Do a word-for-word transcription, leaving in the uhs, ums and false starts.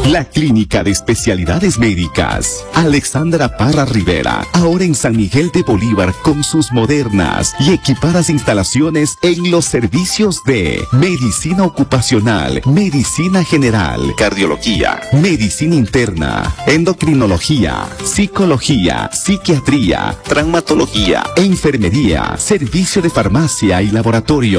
La Clínica de Especialidades Médicas Alexandra Parra Rivera, ahora en San Miguel de Bolívar, con sus modernas y equipadas instalaciones en los servicios de medicina ocupacional, medicina general, cardiología, medicina interna, endocrinología, psicología, psiquiatría, traumatología, enfermería, servicio de farmacia y laboratorio.